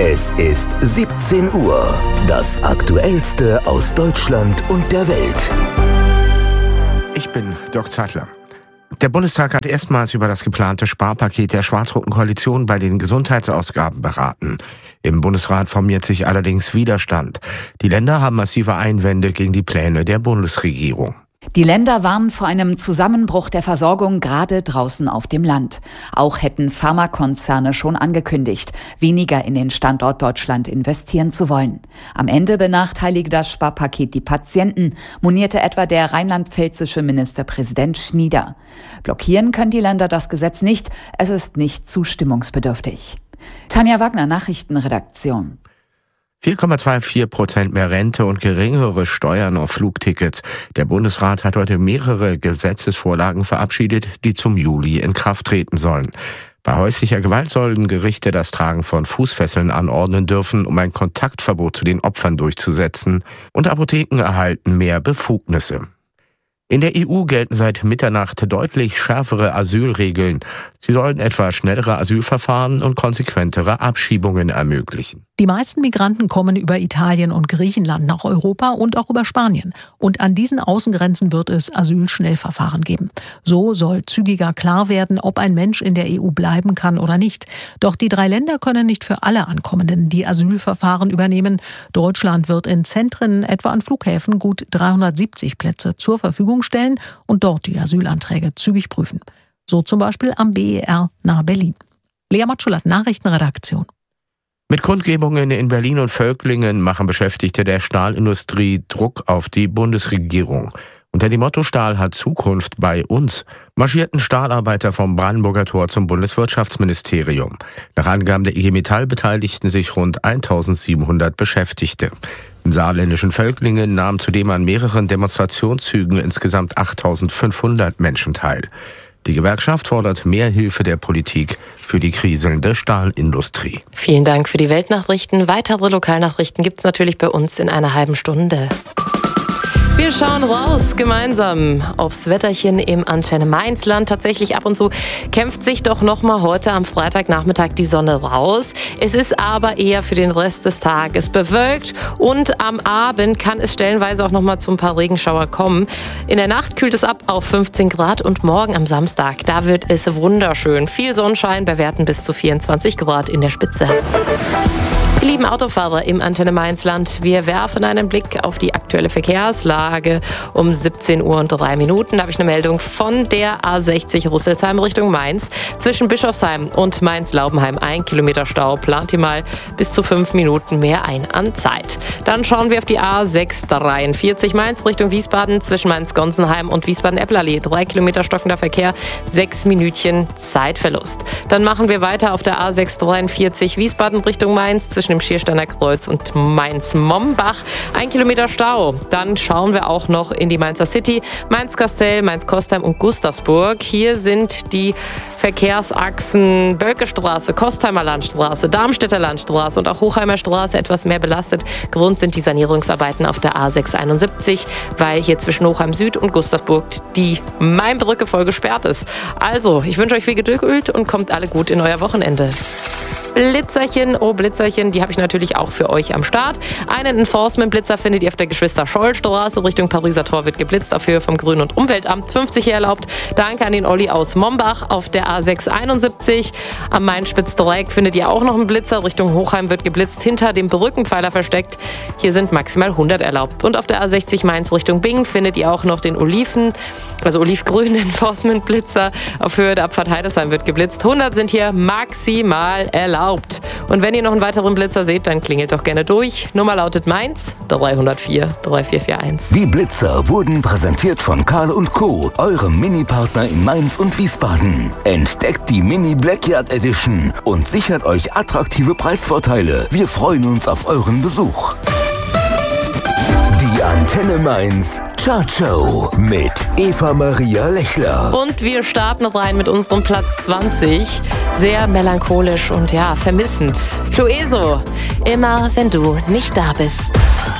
Es ist 17 Uhr. Das Aktuellste aus Deutschland und der Welt. Ich bin Dirk Zeitler. Der Bundestag hat erstmals über das geplante Sparpaket der schwarz-roten Koalition bei den Gesundheitsausgaben beraten. Im Bundesrat formiert sich allerdings Widerstand. Die Länder haben massive Einwände gegen die Pläne der Bundesregierung. Die Länder warnen vor einem Zusammenbruch der Versorgung gerade draußen auf dem Land. Auch hätten Pharmakonzerne schon angekündigt, weniger in den Standort Deutschland investieren zu wollen. Am Ende benachteilige das Sparpaket die Patienten, monierte etwa der rheinland-pfälzische Ministerpräsident Schnieder. Blockieren können die Länder das Gesetz nicht, es ist nicht zustimmungsbedürftig. Tanja Wagner, Nachrichtenredaktion. 4,24% mehr Rente und geringere Steuern auf Flugtickets. Der Bundesrat hat heute mehrere Gesetzesvorlagen verabschiedet, die zum Juli in Kraft treten sollen. Bei häuslicher Gewalt sollen Gerichte das Tragen von Fußfesseln anordnen dürfen, um ein Kontaktverbot zu den Opfern durchzusetzen. Und Apotheken erhalten mehr Befugnisse. In der EU gelten seit Mitternacht deutlich schärfere Asylregeln. Sie sollen etwa schnellere Asylverfahren und konsequentere Abschiebungen ermöglichen. Die meisten Migranten kommen über Italien und Griechenland nach Europa und auch über Spanien. Und an diesen Außengrenzen wird es Asylschnellverfahren geben. So soll zügiger klar werden, ob ein Mensch in der EU bleiben kann oder nicht. Doch die 3 Länder können nicht für alle Ankommenden die Asylverfahren übernehmen. Deutschland wird in Zentren, etwa an Flughäfen, gut 370 Plätze zur Verfügung stellen und dort die Asylanträge zügig prüfen. So zum Beispiel am BER nahe Berlin. Lea Matschulat, Nachrichtenredaktion. Mit Kundgebungen in Berlin und Völklingen machen Beschäftigte der Stahlindustrie Druck auf die Bundesregierung. Unter dem Motto Stahl hat Zukunft bei uns marschierten Stahlarbeiter vom Brandenburger Tor zum Bundeswirtschaftsministerium. Nach Angaben der IG Metall beteiligten sich rund 1700 Beschäftigte. Im saarländischen Völklingen nahmen zudem an mehreren Demonstrationszügen insgesamt 8500 Menschen teil. Die Gewerkschaft fordert mehr Hilfe der Politik für die kriselnde Stahlindustrie. Vielen Dank für die Weltnachrichten. Weitere Lokalnachrichten gibt es natürlich bei uns in einer halben Stunde. Wir schauen raus gemeinsam aufs Wetterchen im Antenne Mainz-Land. Tatsächlich ab und zu kämpft sich doch noch mal heute am Freitagnachmittag die Sonne raus. Es ist aber eher für den Rest des Tages bewölkt und am Abend kann es stellenweise auch noch mal zu ein paar Regenschauer kommen. In der Nacht kühlt es ab auf 15 Grad und morgen am Samstag, da wird es wunderschön. Viel Sonnenschein bei Werten bis zu 24 Grad in der Spitze. Ihr lieben Autofahrer im Antenne Mainz-Land, wir werfen einen Blick auf die aktuelle Verkehrslage. Um 17 Uhr und 3 Minuten habe ich eine Meldung von der A60 Rüsselsheim Richtung Mainz. Zwischen Bischofsheim und Mainz-Laubenheim 1 Kilometer Stau. Plant ihr mal bis zu 5 Minuten mehr ein an Zeit. Dann schauen wir auf die A643 Mainz Richtung Wiesbaden. Zwischen Mainz-Gonsenheim und Wiesbaden-Eppelallee 3 Kilometer stockender Verkehr, 6 Minütchen Zeitverlust. Dann machen wir weiter auf der A643 Wiesbaden Richtung Mainz. Zwischen dem Schiersteiner Kreuz und Mainz-Mombach 1 Kilometer Stau. Dann schauen wir auch noch in die Mainzer City, Mainz-Kastell, Mainz-Kostheim und Gustavsburg. Hier sind die Verkehrsachsen Bölkestraße, Kostheimer Landstraße, Darmstädter Landstraße und auch Hochheimer Straße etwas mehr belastet. Grund sind die Sanierungsarbeiten auf der A671, weil hier zwischen Hochheim Süd und Gustavsburg die Mainbrücke voll gesperrt ist. Also, ich wünsche euch viel Geduld und kommt alle gut in euer Wochenende. Blitzerchen, oh Blitzerchen, die habe ich natürlich auch für euch am Start. Einen Enforcement-Blitzer findet ihr auf der Geschwister-Scholl-Straße. Richtung Pariser Tor wird geblitzt auf Höhe vom Grün- und Umweltamt. 50 hier erlaubt. Danke an den Olli aus Mombach. Auf der A671 am Main-Spitz-Dreieck findet ihr auch noch einen Blitzer. Richtung Hochheim wird geblitzt, hinter dem Brückenpfeiler versteckt. Hier sind maximal 100 erlaubt. Und auf der A60 Mainz Richtung Bingen findet ihr auch noch den olivgrünen Enforcement-Blitzer. Auf Höhe der Abfahrt Heidesheim wird geblitzt. 100 sind hier maximal erlaubt. Und wenn ihr noch einen weiteren Blitzer seht, dann klingelt doch gerne durch. Nummer lautet Mainz 304 3441. Die Blitzer wurden präsentiert von Karl & Co., eurem Mini-Partner in Mainz und Wiesbaden. Entdeckt die Mini Blackyard Edition und sichert euch attraktive Preisvorteile. Wir freuen uns auf euren Besuch. Die Antenne Mainz Chart Show mit Eva Maria Lechler. Und wir starten rein mit unserem Platz 20. Sehr melancholisch und ja, vermissend. Clueso, immer wenn du nicht da bist.